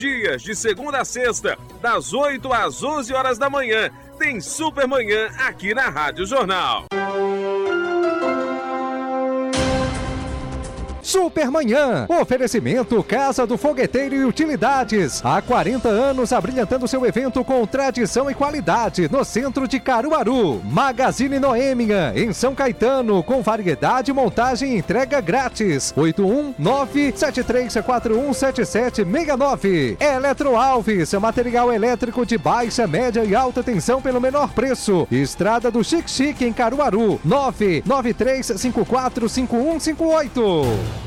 Dias de segunda a sexta, das 8 às 11 horas da manhã, tem Supermanhã aqui na Rádio Jornal. Supermanhã, oferecimento Casa do Fogueteiro e Utilidades. Há 40 anos abrilhantando seu evento com tradição e qualidade no centro de Caruaru. Magazine Noêmia, em São Caetano, com variedade, montagem e entrega grátis. 819-7341-7769. Eletroalves, material elétrico de baixa, média e alta tensão pelo menor preço. Estrada do Chique em Caruaru. 993545158.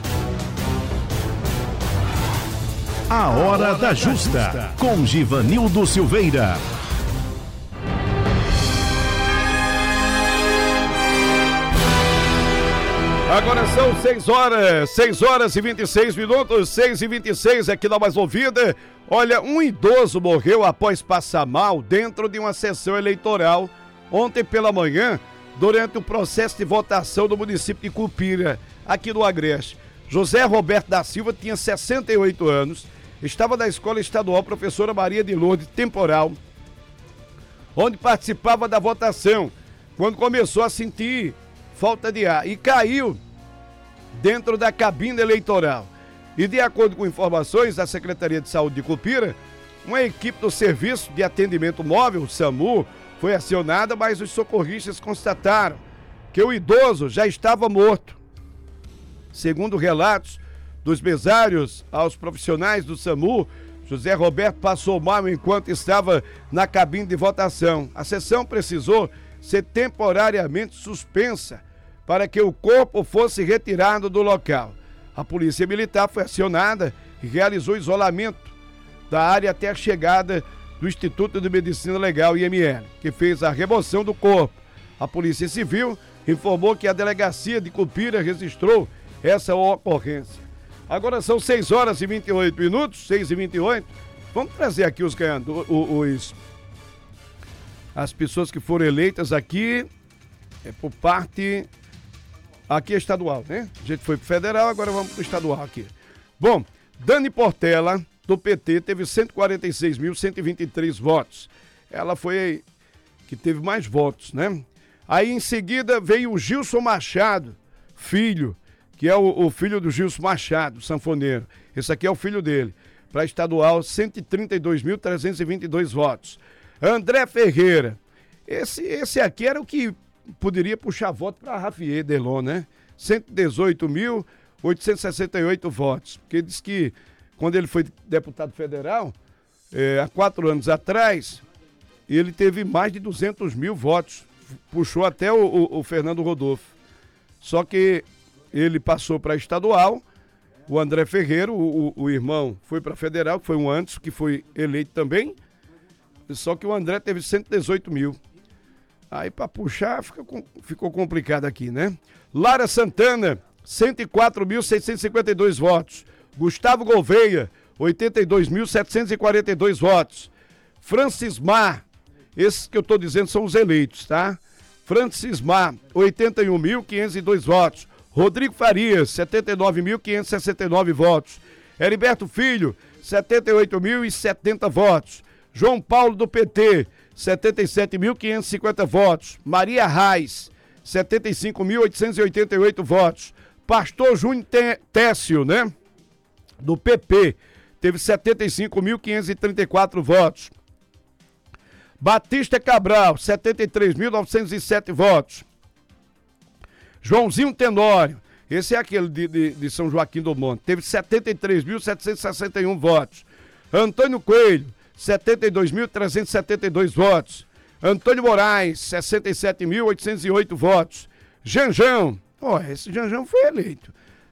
A Hora da Justa, com Givanildo Silveira. Agora são 6 horas e 26 minutos, 6h26, aqui dá mais ouvida. Olha, um idoso morreu após passar mal dentro de uma sessão eleitoral ontem pela manhã, durante o processo de votação do município de Cupira, aqui no Agreste. José Roberto da Silva tinha 68 anos, estava na Escola Estadual Professora Maria de Lourdes Temporal, onde participava da votação, quando começou a sentir falta de ar e caiu dentro da cabine eleitoral. E de acordo com informações da Secretaria de Saúde de Cupira, uma equipe do Serviço de Atendimento Móvel, SAMU, foi acionada, mas os socorristas constataram que o idoso já estava morto. Segundo relatos dos mesários aos profissionais do SAMU, José Roberto passou mal enquanto estava na cabine de votação. A sessão precisou ser temporariamente suspensa para que o corpo fosse retirado do local. A Polícia Militar foi acionada e realizou isolamento da área até a chegada do Instituto de Medicina Legal, IML, que fez a remoção do corpo. A Polícia Civil informou que a Delegacia de Cupira registrou essa ocorrência. Agora são 6 horas e 28 minutos, 6h28. Vamos trazer aqui os ganhadores, as pessoas que foram eleitas aqui, por parte, aqui é estadual, né? A gente foi pro federal, agora vamos pro estadual aqui. Bom, Dani Portela, do PT, teve 146.123 votos. Ela foi que teve mais votos, né? Aí em seguida veio o Gilson Machado, filho, que é o filho do Gilson Machado, sanfoneiro. Esse aqui é o filho dele. Para estadual, 132.322 votos. André Ferreira. Esse aqui era o que poderia puxar voto para Rafael Delon, né? 118.868 votos. Porque diz que quando ele foi deputado federal, há 4 anos atrás, ele teve mais de 200 mil votos. Puxou até o Fernando Rodolfo. Só que ele passou para estadual, o André Ferreira, o irmão, foi para federal, que foi um antes, que foi eleito também, só que o André teve 118 mil. Aí para puxar ficou complicado aqui, né? Lara Santana, 104.652 votos. Gustavo Gouveia, 82.742 votos. Francis Mar, esses que eu estou dizendo são os eleitos, tá? Francis Mar, 81.502 votos. Rodrigo Farias, 79.569 votos. Heriberto Filho, 78.070 votos. João Paulo do PT, 77.550 votos. Maria Reis, 75.888 votos. Pastor Júnior Técio, né? Do PP, teve 75.534 votos. Batista Cabral, 73.907 votos. Joãozinho Tenório, esse é aquele de São Joaquim do Monte, teve 73.761 votos. Antônio Coelho, 72.372 votos. Antônio Moraes, 67.808 votos. Janjão, esse Janjão foi eleito,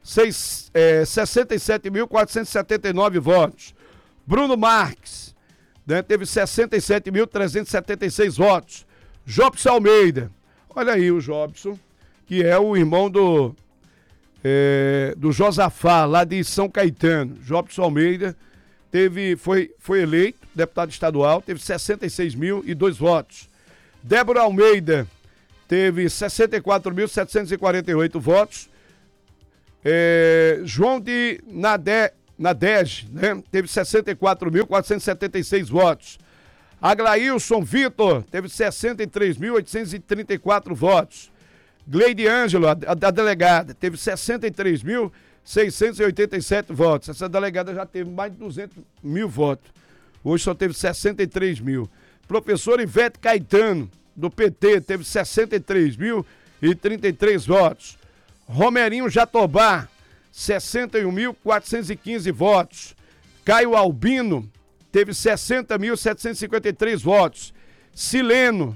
67.479 votos. Bruno Marques, né, teve 67.376 votos. Jobson Almeida, olha aí o Jobson, que é o irmão do Josafá, lá de São Caetano. Jobson Almeida foi eleito deputado estadual, teve 66.002 votos. Débora Almeida teve 64.748 votos. João de na DEG, né? Teve 64.476 votos. Aglailson Vitor teve 63.834 votos. Gleide Ângelo, a delegada, teve 63.687 votos. Essa delegada já teve mais de 200 mil votos. Hoje só teve 63 mil. Professor Ivete Caetano, do PT, teve 63.033 votos. Romerinho Jatobá, 61.415 votos. Caio Albino teve 60.753 votos. Sileno,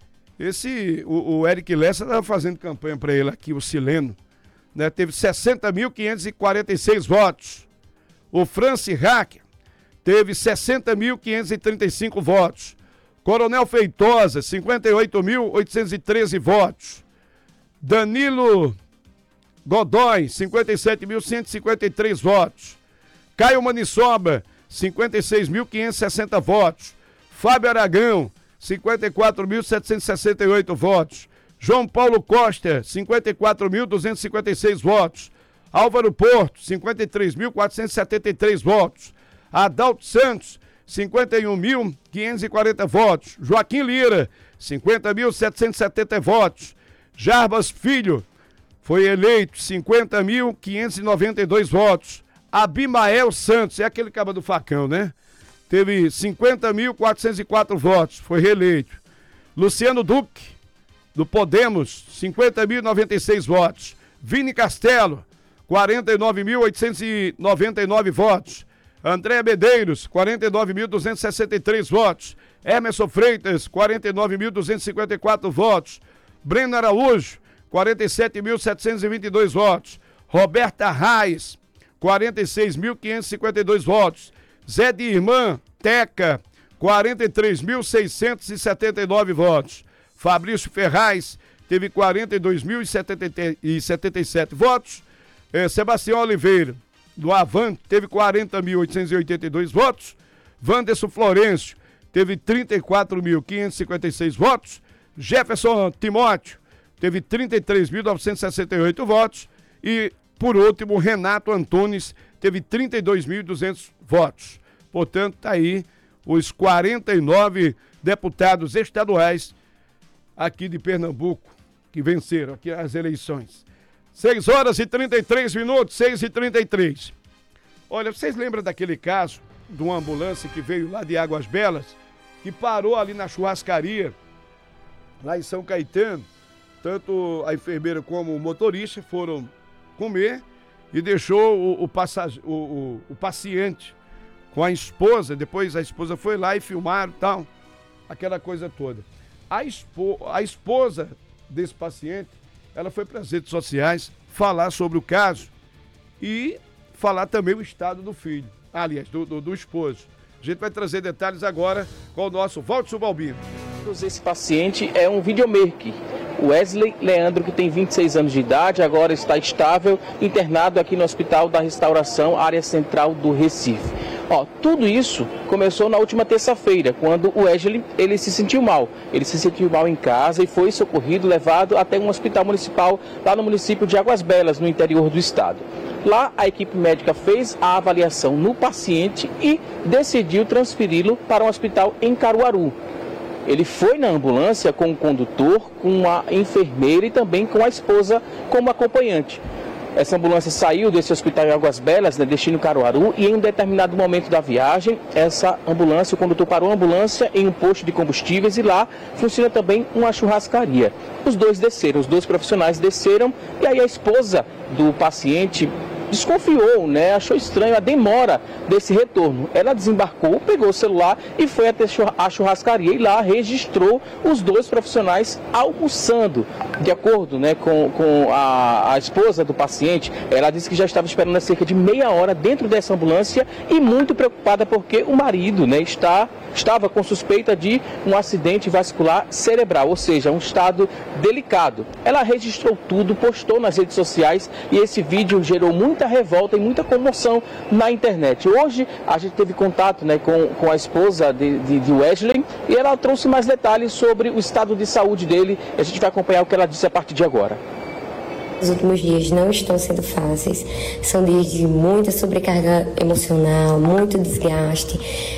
o Eric Lessa estava fazendo campanha para ele aqui, o Sileno, né? Teve 60.546 votos. O Franci Hacker teve 60.535 votos. Coronel Feitosa, 58.813 votos. Danilo Godoy, 57.153 votos. Caio Maniçoba, 56.560 votos. Fábio Aragão, 54.768 votos. João Paulo Costa, 54.256 votos. Álvaro Porto, 53.473 votos. Adalto Santos, 51.540 votos. Joaquim Lira, 50.770 votos. Jarbas Filho foi eleito, 50.592 votos. Abimael Santos, é aquele cabo do facão, né? Teve 50.404 votos, foi reeleito. Luciano Duque, do Podemos, 50.096 votos. Vini Castelo, 49.899 votos. André Medeiros, 49.263 votos. Emerson Freitas, 49.254 votos. Breno Araújo, 47.722 votos. Roberta Reis, 46.552 votos. Zé de Irmã, Teca, 43.679 votos. Fabrício Ferraz teve 42.077 votos. Sebastião Oliveira, do Avante, teve 40.882 votos. Wanderson Florencio teve 34.556 votos. Jefferson Timóteo teve 33.968 votos. E, por último, Renato Antunes teve 32.200 votos. Portanto, está aí os 49 deputados estaduais aqui de Pernambuco que venceram aqui as eleições. 6h33, 6h33. Olha, vocês lembram daquele caso de uma ambulância que veio lá de Águas Belas, que parou ali na churrascaria, lá em São Caetano? Tanto a enfermeira como o motorista foram comer e deixou o paciente com a esposa. Depois a esposa foi lá e filmaram e tal, aquela coisa toda. A esposa desse paciente, ela foi para as redes sociais falar sobre o caso e falar também o estado do filho, aliás, do esposo. A gente vai trazer detalhes agora com o nosso Valdo Subalbino. Esse paciente é um videomaker. Wesley Leandro, que tem 26 anos de idade, agora está estável, internado aqui no Hospital da Restauração, área central do Recife. Tudo isso começou na última terça-feira, quando o Wesley, ele se sentiu mal. Ele se sentiu mal em casa e foi socorrido, levado até um hospital municipal lá no município de Águas Belas, no interior do estado. Lá, a equipe médica fez a avaliação no paciente e decidiu transferi-lo para um hospital em Caruaru. Ele foi na ambulância com o condutor, com a enfermeira e também com a esposa como acompanhante. Essa ambulância saiu desse hospital em Águas Belas, destino Caruaru, e em um determinado momento da viagem, o condutor parou a ambulância em um posto de combustíveis e lá funciona também uma churrascaria. Os dois profissionais desceram e aí a esposa do paciente desconfiou, achou estranho a demora desse retorno. Ela desembarcou, pegou o celular e foi até a churrascaria e lá registrou os dois profissionais almoçando. De acordo com a esposa do paciente, ela disse que já estava esperando há cerca de meia hora dentro dessa ambulância e muito preocupada porque o marido estava com suspeita de um acidente vascular cerebral, ou seja, um estado delicado. Ela registrou tudo, postou nas redes sociais e esse vídeo gerou muita revolta e muita comoção na internet. Hoje a gente teve contato com a esposa de Wesley e ela trouxe mais detalhes sobre o estado de saúde dele. A gente vai acompanhar o que ela disse a partir de agora. Os últimos dias não estão sendo fáceis, são dias de muita sobrecarga emocional, muito desgaste.